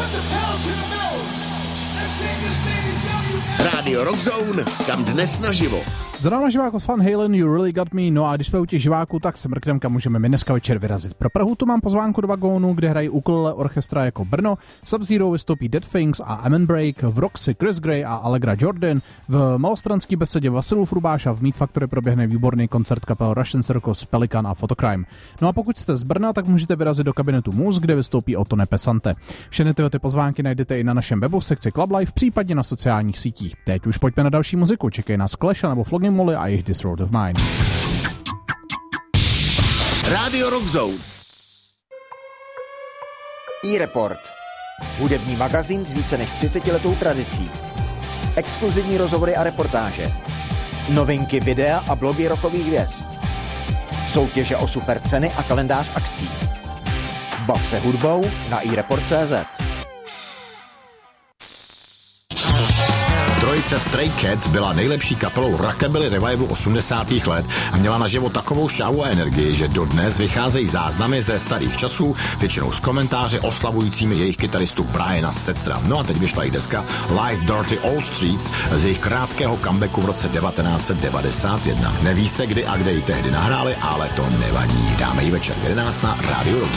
Rádio Rock Zone, kam dnes naživo. Zrovna živák od Van Halen, You Really Got Me, no a když jsme u těch živáků, tak se mrknem, kam můžeme my dneska večer vyrazit. Pro Prahu tu mám pozvánku do vagónu, kde hrají ukulele orchestra jako Brno, Sub-Zero vystoupí Dead Things a Amen Break, v Roxy Chris Gray a Allegra Jordan, v Malostranský besedě Vasilův Rubáš a v Meat Factory proběhne výborný koncert kapel Russian Circus, Pelikan a Photocrime. No a pokud jste z Brna, tak můžete vyrazit do kabinetu Mus, kde vystoupí Ottone Pesante. Všechny ty pozvánky najdete i na našem webu v sekci Club Life, případně na sociálních sítích. Teď už pojďme na další muziku, čekají nás Clash nebo Flogging Molly a jejich This Road of Mine. Rádio Rock Zone. iReport. Hudební magazín s více než 30letou tradicí. Exkluzivní rozhovory a reportáže. Novinky videa a blogy rockových hvězd. Soutěže o super ceny a kalendář akcí. Bav se hudbou na iReport.cz. Trojice Stray Cats byla nejlepší kapelou rockabilly revivalu 80. let a měla na život takovou šťávu a energii, že dodnes vycházejí záznamy ze starých časů, většinou z komentáře oslavujícími jejich kytaristu Briana Setzera. No a teď vyšla i deska Like Dirty Old Streets z jejich krátkého comebacku v roce 1991. Neví se kdy a kde ji tehdy nahráli, ale to nevadí. Dáme ji večer v 11 na Radio Rock.